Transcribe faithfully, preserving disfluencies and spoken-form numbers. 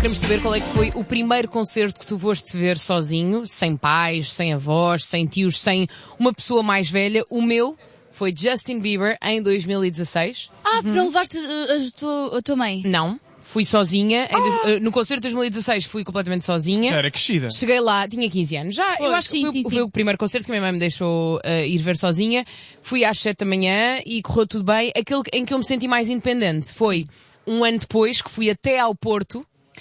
queremos saber qual é que foi o primeiro concerto que tu foste ver sozinho, sem pais, sem avós, sem tios, sem uma pessoa mais velha. O meu foi Justin Bieber em dois mil e dezasseis. Ah, uhum. Não levaste a, a, tua, a tua mãe? Não. Fui sozinha. Ah. Em, no concerto de dois mil e dezasseis fui completamente sozinha. Já era crescida. Cheguei lá, tinha quinze anos. Já, pois, eu acho sim, que foi, sim, foi sim. o primeiro concerto que a minha mãe me deixou uh, ir ver sozinha. Fui às sete da manhã e correu tudo bem. Aquele em que eu me senti mais independente foi um ano depois, que fui até ao Porto